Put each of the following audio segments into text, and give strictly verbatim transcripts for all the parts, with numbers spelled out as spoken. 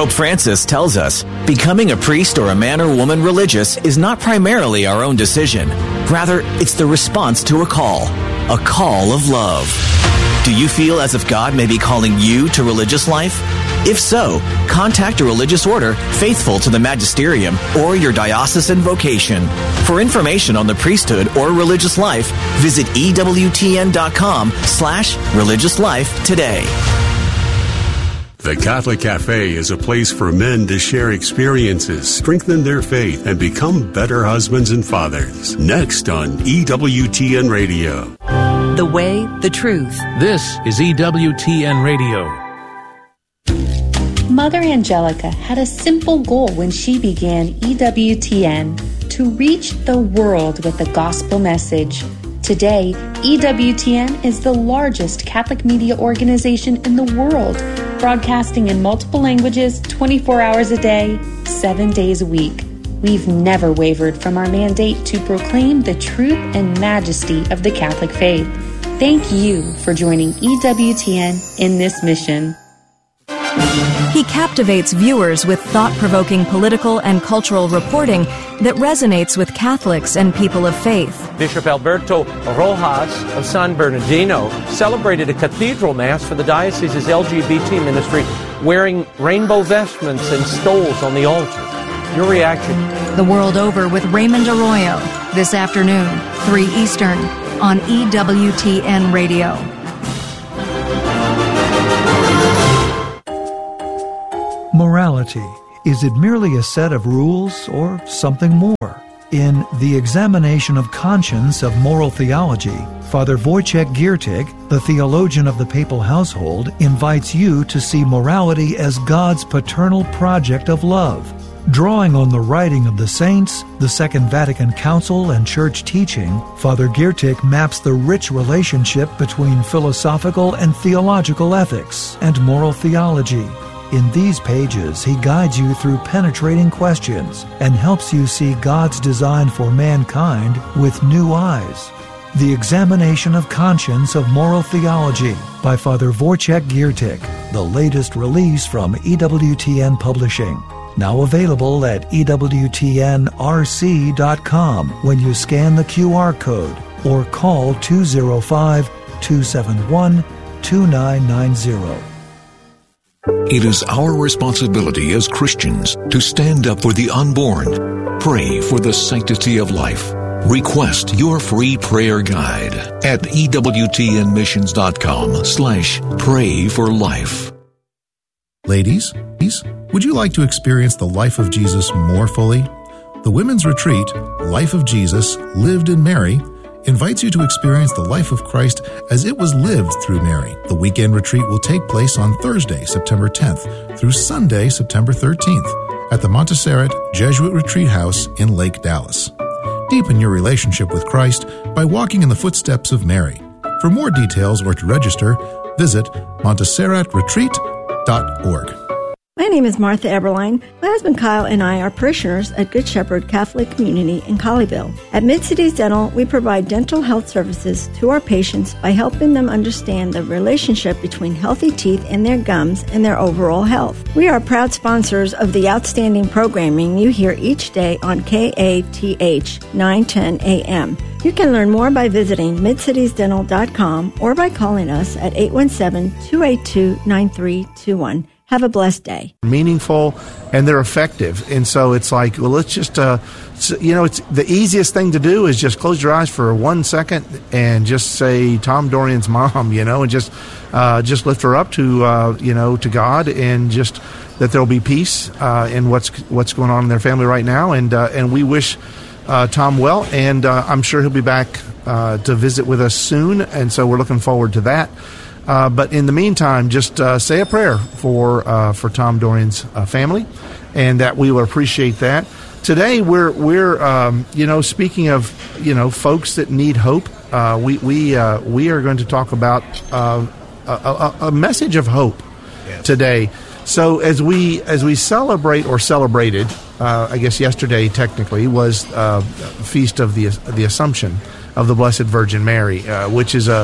Pope Francis tells us becoming a priest or a man or woman religious is not primarily our own decision. Rather, it's the response to a call, a call of love. Do you feel as if God may be calling you to religious life? If so, contact a religious order faithful to the magisterium or your diocesan vocation. For information on the priesthood or religious life, visit E W T N dot com slash religious life today. The Catholic Cafe is a place for men to share experiences, strengthen their faith, and become better husbands and fathers. Next on E W T N Radio. The way, the truth. This is E W T N Radio. Mother Angelica had a simple goal when she began E W T N, to reach the world with the gospel message. Today, E W T N is the largest Catholic media organization in the world, broadcasting in multiple languages twenty-four hours a day, seven days a week. We've never wavered from our mandate to proclaim the truth and majesty of the Catholic faith. Thank you for joining E W T N in this mission. He captivates viewers with thought-provoking political and cultural reporting that resonates with Catholics and people of faith. Bishop Alberto Rojas of San Bernardino celebrated a cathedral mass for the diocese's L G B T ministry wearing rainbow vestments and stoles on the altar. Your reaction? The World Over with Raymond Arroyo, this afternoon, three Eastern, on E W T N Radio. Morality. Is it merely a set of rules or something more? In The Examination of Conscience of Moral Theology, Father Wojciech Giertych, the theologian of the papal household, invites you to see morality as God's paternal project of love. Drawing on the writing of the saints, the Second Vatican Council, and church teaching, Father Giertych maps the rich relationship between philosophical and theological ethics and moral theology. In these pages, he guides you through penetrating questions and helps you see God's design for mankind with new eyes. The Examination of Conscience of Moral Theology by Father Wojciech Giertych, the latest release from E W T N Publishing. Now available at E W T N R C dot com when you scan the Q R code or call two oh five, two seven one, two nine nine zero. It is our responsibility as Christians to stand up for the unborn, pray for the sanctity of life. Request your free prayer guide at E W T N missions dot com slash pray for life. Ladies, would you like to experience the life of Jesus more fully? The Women's Retreat, Life of Jesus, Lived in Mary, invites you to experience the life of Christ as it was lived through Mary. The weekend retreat will take place on Thursday, September tenth, through Sunday, September thirteenth, at the Montserrat Jesuit Retreat House in Lake Dallas. Deepen your relationship with Christ by walking in the footsteps of Mary. For more details or to register, visit montserrat retreat dot org. My name is Martha Eberline. My husband Kyle and I are parishioners at Good Shepherd Catholic Community in Colleyville. At Mid-Cities Dental, we provide dental health services to our patients by helping them understand the relationship between healthy teeth and their gums and their overall health. We are proud sponsors of the outstanding programming you hear each day on K A T H nine ten A M. You can learn more by visiting mid cities dental dot com or by calling us at eight one seven, two eight two, nine three two one. Have a blessed day. Meaningful, and they're effective. And so it's like, well, let's just, uh, you know, it's the easiest thing to do is just close your eyes for one second and just say Tom Dorian's mom, you know, and just uh, just lift her up to, uh, you know, to God, and just that there'll be peace uh, in what's what's going on in their family right now. And uh, and we wish uh, Tom well, and uh, I'm sure he'll be back uh, to visit with us soon. And so we're looking forward to that. Uh, but in the meantime, just uh, say a prayer for uh, for Tom Dorian's uh, family, and that we will appreciate that. Today, we're we're um, you know speaking of you know folks that need hope. Uh, we we uh, we are going to talk about uh, a, a, a message of hope yes. today. So as we as we celebrate or celebrated, uh, I guess yesterday technically was uh, Feast of the the Assumption of the Blessed Virgin Mary, uh, which is a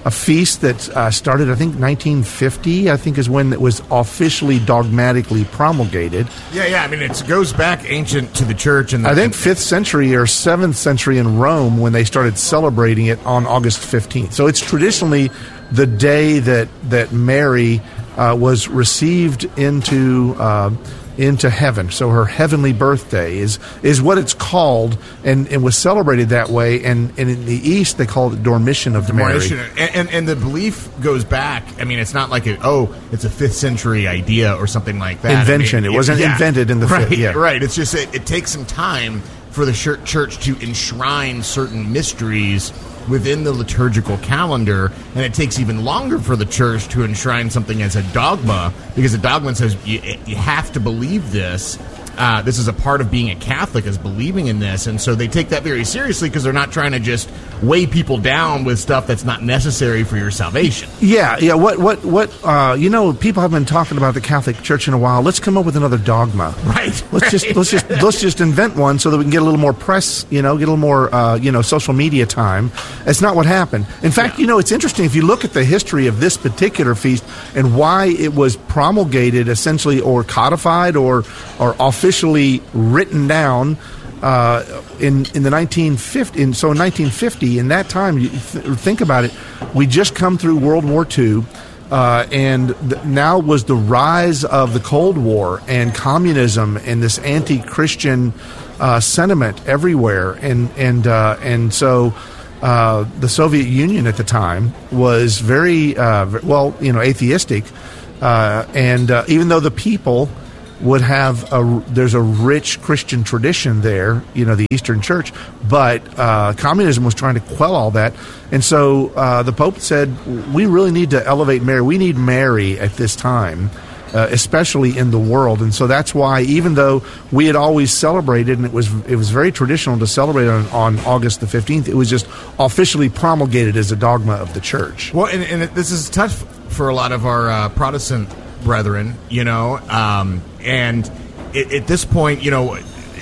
a feast that uh, started, I think, nineteen fifty, I think is when it was officially dogmatically promulgated. Yeah, yeah. I mean, it goes back ancient to the church. And the, I think and, fifth century or seventh century in Rome when they started celebrating it on August fifteenth. So it's traditionally the day that, that Mary uh, was received into... Uh, into heaven. So her heavenly birthday is is what it's called, and, and was celebrated that way. And, and in the East, they call it Dormition of Mary. Dormition. And, and, and the belief goes back. I mean, it's not like, a, oh, it's a fifth century idea or something like that. Invention. I mean, it wasn't yeah, invented in the right, fifth. Yeah. Right. It's just, it, it takes some time for the church to enshrine certain mysteries within the liturgical calendar, and it takes even longer for the church to enshrine something as a dogma, because the dogma says you, you have to believe this. Uh, this is a part of being a Catholic, is believing in this, and so they take that very seriously because they're not trying to just weigh people down with stuff that's not necessary for your salvation. Yeah, yeah. What, what, what? Uh, you know, people have been talking about the Catholic Church in a while. Let's come up with another dogma. Right. Let's right, just let's right. just let's just invent one so that we can get a little more press. You know, get a little more uh, you know social media time. It's not what happened. In fact, yeah. you know, it's interesting if you look at the history of this particular feast and why it was promulgated, essentially, or codified, or or officially written down. Uh, in in the nineteen fifty, in, so in nineteen fifty, in that time, you th- think about it, we just come through World War Two, uh, and th- now was the rise of the Cold War and communism and this anti-Christian uh, sentiment everywhere, and and uh, and so uh, the Soviet Union at the time was very uh, well, you know, atheistic, uh, and uh, even though the people would have a, there's a rich Christian tradition there, you know, the Eastern Church, but uh, communism was trying to quell all that. And so uh, the Pope said, we really need to elevate Mary. We need Mary at this time, uh, especially in the world. And so that's why, even though we had always celebrated, and it was it was very traditional to celebrate on, on August the fifteenth, it was just officially promulgated as a dogma of the Church. Well, and, and it, this is tough for a lot of our uh, Protestant brethren, you know, um, and it, at this point, you know,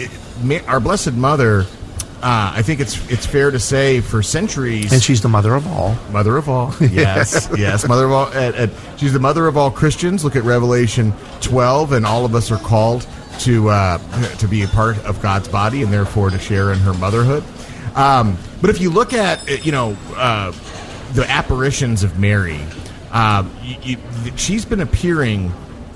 it, our Blessed Mother, uh, I think it's it's fair to say, for centuries, and she's the mother of all, mother of all, yes, yes, mother of all. Uh, uh, she's the mother of all Christians. Look at Revelation twelve, and all of us are called to uh, to be a part of God's body, and therefore to share in her motherhood. Um, but if you look at, you know, uh, the apparitions of Mary. Uh, you, you, she's been appearing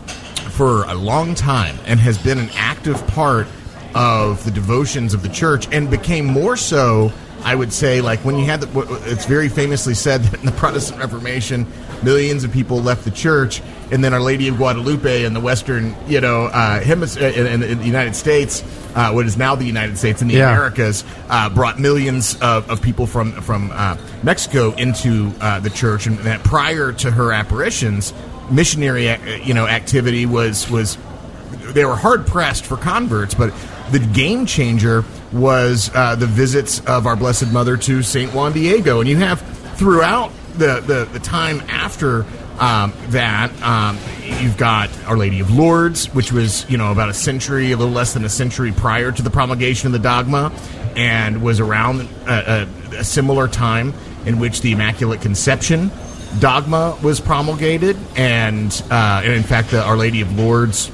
for a long time and has been an active part of the devotions of the church, and became more so, I would say, like when you had the, it's very famously said that in the Protestant Reformation, millions of people left the church, and then Our Lady of Guadalupe in the Western, you know, uh, hemisphere, in, in the United States, uh, what is now the United States and the yeah. Americas, uh, brought millions of, of people from from uh, Mexico into uh, the church, and that prior to her apparitions, missionary, you know, activity was was they were hard pressed for converts, but the game changer was uh, the visits of our Blessed Mother to Saint Juan Diego, and you have throughout the the, the time after. Um, that um, you've got Our Lady of Lourdes, which was, you know, about a century, a little less than a century prior to the promulgation of the dogma, and was around a, a, a similar time in which the Immaculate Conception dogma was promulgated, and, uh, and in fact, the Our Lady of Lourdes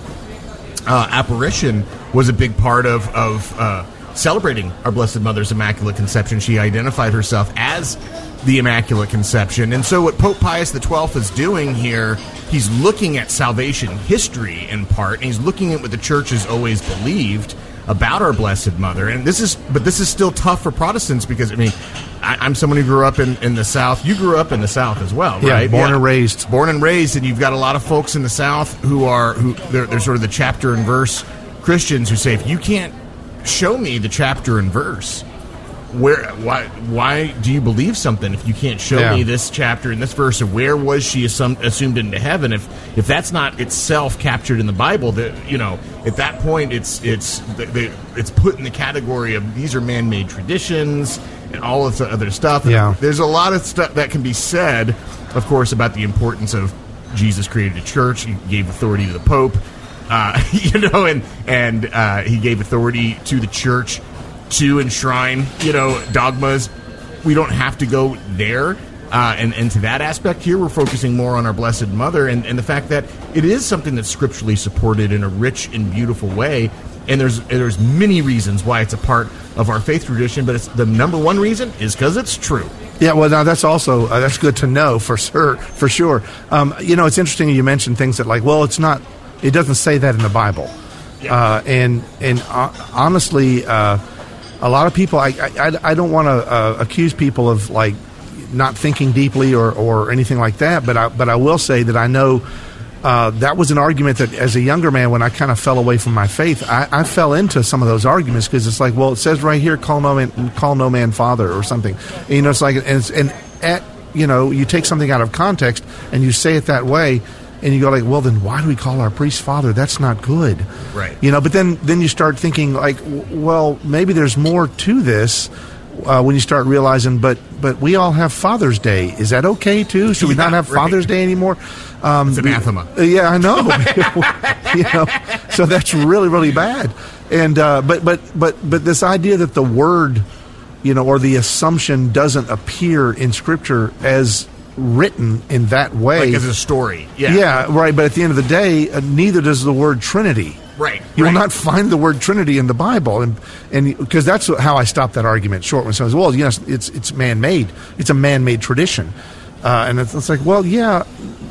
uh, apparition was a big part of, of uh, celebrating our Blessed Mother's Immaculate Conception. She identified herself as the Immaculate Conception. And so what Pope Pius the twelfth is doing here, he's looking at salvation history in part, and he's looking at what the Church has always believed about our Blessed Mother. And this is, but this is still tough for Protestants because, I mean, I, I'm someone who grew up in, in the South. You grew up in the South as well, yeah, right? Born yeah. and raised. Born and raised, and you've got a lot of folks in the South who are, who they're, they're sort of the chapter and verse Christians who say, if you can't show me the chapter and verse, where why why do you believe something if you can't show yeah. me this chapter and this verse of where was she assum- assumed into heaven? If if that's not itself captured in the Bible, that, you know, at that point it's it's they, it's put in the category of these are man-made traditions and all of the other stuff. Yeah. There's a lot of stuff that can be said, of course, about the importance of Jesus created a church. He gave authority to the Pope, uh, you know, and and uh, he gave authority to the church to enshrine, you know, dogmas. We don't have to go there. Uh, and, and to that aspect here, we're focusing more on our Blessed Mother and, and the fact that it is something that's scripturally supported in a rich and beautiful way. And there's there's many reasons why it's a part of our faith tradition, but it's the number one reason is because it's true. Yeah, well, now that's also uh, that's good to know for sure. For sure, um, you know, it's interesting you mentioned things that like, well, it's not. It doesn't say that in the Bible, yeah. uh, and and uh, honestly, uh, a lot of people. I I, I don't want to uh, accuse people of like not thinking deeply or, or anything like that, but I but I will say that I know. Uh, that was an argument that as a younger man, when I kind of fell away from my faith, I, I fell into some of those arguments because it's like, well, it says right here, call no man, call no man father or something. And, you know, it's like, and, it's, and at, you know, you take something out of context and you say it that way and you go like, well, then why do we call our priest father? That's not good. Right. You know, but then, then you start thinking like, well, maybe there's more to this. Uh, when you start realizing, but but we all have Father's Day. Is that okay too? Should we yeah, not have right. Father's Day anymore? Um, it's anathema. We, yeah, I know. You know, so that's really really bad. And uh, but but but but this idea that the word, you know, or the assumption doesn't appear in Scripture as written in that way, like as a story. Yeah, yeah, right. But at the end of the day, uh, neither does the word Trinity. Right. You right. will not find the word Trinity in the Bible, and and because that's how I stopped that argument short when someone says, "Well, yes, it's it's man-made. It's a man-made tradition," uh, and it's, it's like, well, yeah,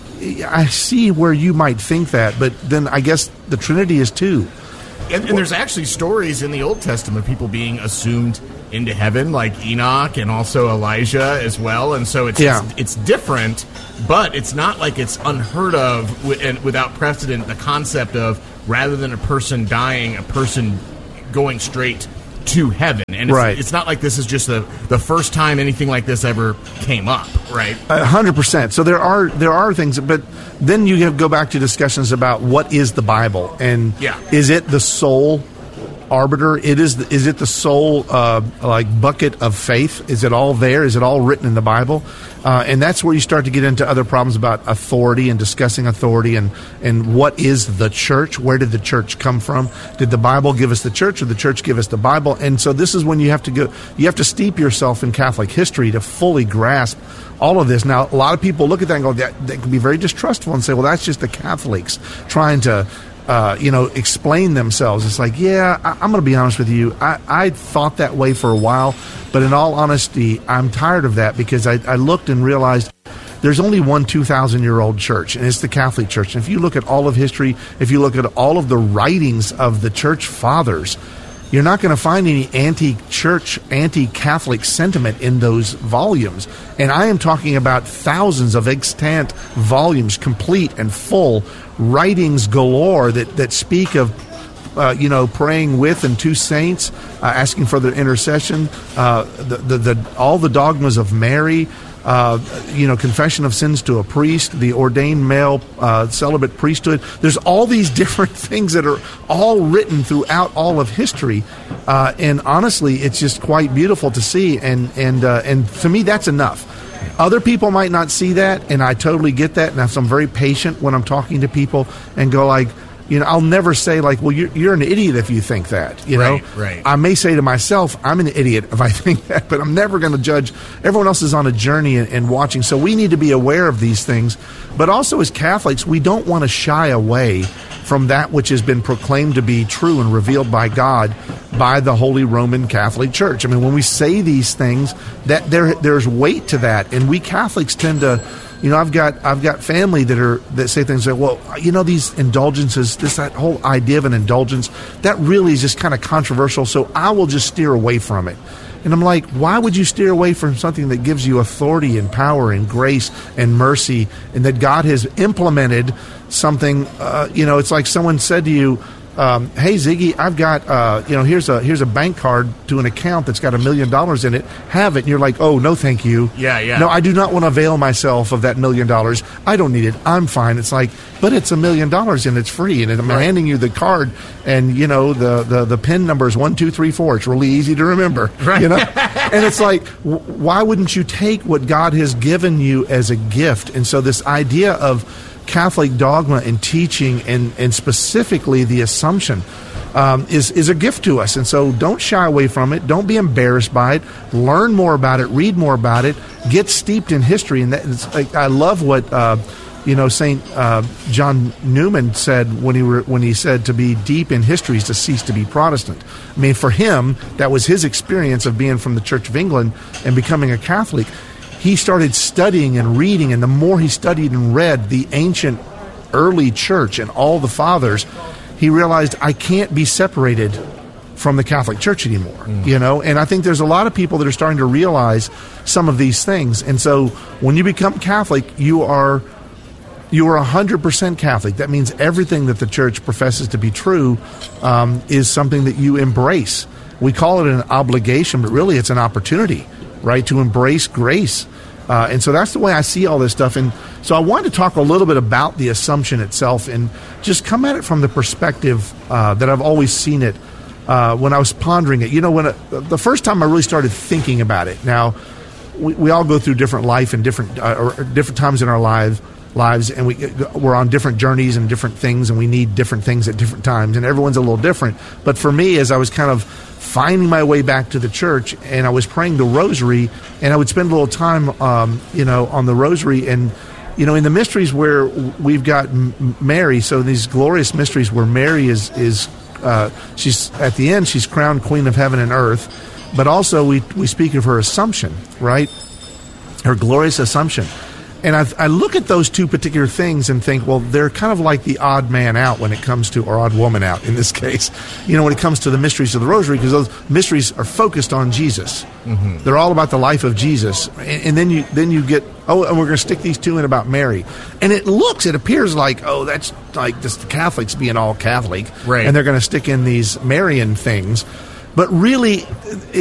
I see where you might think that, but then I guess the Trinity is too. And, and there's actually stories in the Old Testament of people being assumed into heaven, like Enoch and also Elijah as well, and so it's yeah. it's, it's different, but it's not like it's unheard of w- and without precedent. The concept of rather than a person dying, a person going straight to heaven, and it's, right. it's not like this is just the the first time anything like this ever came up, right? A hundred percent. So there are there are things, but then you have go back to discussions about what is the Bible, and yeah. is it the sole arbiter? It is. The, is it the sole uh, like bucket of faith? Is it all there? Is it all written in the Bible? Uh, and that's where you start to get into other problems about authority and discussing authority and and what is the church? Where did the church come from? Did the Bible give us the church, or the church give us the Bible? And so this is when you have to go. You have to steep yourself in Catholic history to fully grasp all of this. Now, a lot of people look at that and go, that, that can be very distrustful and say, well, that's just the Catholics trying to. Uh, you know, explain themselves. It's like, yeah, I, I'm going to be honest with you. I, I thought that way for a while, but in all honesty, I'm tired of that because I, I looked and realized there's only one two thousand year old church, and it's the Catholic Church. And if you look at all of history, if you look at all of the writings of the church fathers, you're not going to find any anti-church, anti-Catholic sentiment in those volumes. And I am talking about thousands of extant volumes, complete and full, writings galore that, that speak of, uh, you know, praying with and to saints, uh, asking for their intercession, uh, the, the, the, all the dogmas of Mary, Uh, you know, confession of sins to a priest, the ordained male uh, celibate priesthood. There's all these different things that are all written throughout all of history, uh, and honestly, it's just quite beautiful to see. And and uh, and to me, that's enough. Other people might not see that, and I totally get that. And I'm very patient when I'm talking to people and go like, you know, I'll never say like, well, you're, you're an idiot if you think that, you know. Right, right. I may say to myself, I'm an idiot if I think that, but I'm never going to judge. Everyone else is on a journey and, and watching, so we need to be aware of these things. But also as Catholics, we don't want to shy away from that which has been proclaimed to be true and revealed by God by the Holy Roman Catholic Church. I mean, when we say these things, that there there's weight to that, and we Catholics tend to. You know, I've got I've got family that are that say things like, well, you know, these indulgences, this that whole idea of an indulgence, that really is just kind of controversial. So I will just steer away from it. And I'm like, why would you steer away from something that gives you authority and power and grace and mercy, and that God has implemented something? Uh, you know, it's like someone said to you, Um, hey Ziggy, I've got uh, you know here's a here's a bank card to an account that's got a million dollars in it. Have it, and you're like, oh no, thank you. Yeah, yeah. No, I do not want to avail myself of that million dollars. I don't need it. I'm fine. It's like, but it's a million dollars and it's free, and I'm right. handing you the card, and you know the the the PIN number is one two three four. It's really easy to remember. Right. You know, and it's like, w- why wouldn't you take what God has given you as a gift? And so this idea of Catholic dogma and teaching, and, and specifically the assumption. um, is is a gift to us. And so don't shy away from it. Don't be embarrassed by it. Learn more about it. Read more about it. Get steeped in history. And that is, I, I love what uh, you know Saint uh, John Newman said when he were, when he said to be deep in history is to cease to be Protestant. I mean, for him, that was his experience of being from the Church of England and becoming a Catholic. He started studying and reading, and the more he studied and read the ancient early church and all the fathers, he realized, I can't be separated from the Catholic Church anymore. Mm. You know, and I think there's a lot of people that are starting to realize some of these things. And so when you become Catholic, you are you are one hundred percent Catholic. That means everything that the Church professes to be true um, is something that you embrace. We call it an obligation, but really it's an opportunity, right, to embrace grace. Uh, and so that's the way I see all this stuff. And so I wanted to talk a little bit about the Assumption itself and just come at it from the perspective uh, that I've always seen it uh, when I was pondering it. You know, when it, the first time I really started thinking about it. Now, we, we all go through different life and different uh, or different times in our lives, lives, and we, we're on different journeys and different things, and we need different things at different times, and everyone's a little different. But for me, as I was kind of finding my way back to the church, and I was praying the rosary, and I would spend a little time, um, you know, on the rosary, and, you know, in the mysteries where we've got M- Mary, so these glorious mysteries where Mary is, is uh, she's, at the end, she's crowned Queen of Heaven and Earth, but also we, we speak of her Assumption, right? Her glorious Assumption. And I, I look at those two particular things and think, well, they're kind of like the odd man out when it comes to, or odd woman out in this case, you know, when it comes to the mysteries of the Rosary, because those mysteries are focused on Jesus. Mm-hmm. They're all about the life of Jesus. And, and then you then you get, oh, and we're going to stick these two in about Mary. And it looks, it appears like, oh, that's like just the Catholics being all Catholic. Right. And they're going to stick in these Marian things. But really,